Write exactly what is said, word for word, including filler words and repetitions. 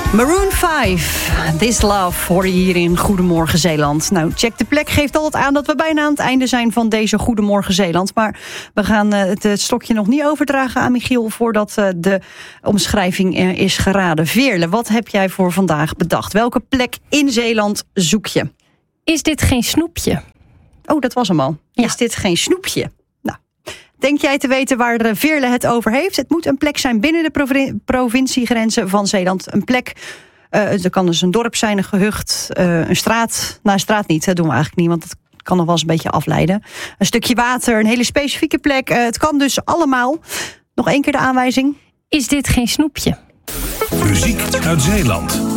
Maroon vijf, This Love, hoor je hier in Goedemorgen Zeeland. Nou, Check de Plek geeft altijd aan dat we bijna aan het einde zijn van deze Goedemorgen Zeeland. Maar we gaan uh, het, het stokje nog niet overdragen aan Michiel voordat uh, de omschrijving uh, is geraden. Veerle, wat heb jij voor vandaag bedacht? Welke plek in Zeeland zoek je? Is dit geen snoepje? Oh, dat was hem al. Ja. Is dit geen snoepje? Nou, denk jij te weten waar Veerle het over heeft? Het moet een plek zijn binnen de provin- provinciegrenzen van Zeeland. Een plek, uh, het kan dus een dorp zijn, een gehucht, uh, een straat. Nou, een straat niet, dat doen we eigenlijk niet, want dat kan nog wel eens een beetje afleiden. Een stukje water, een hele specifieke plek. Uh, het kan dus allemaal. Nog één keer de aanwijzing. Is dit geen snoepje? Muziek uit Zeeland.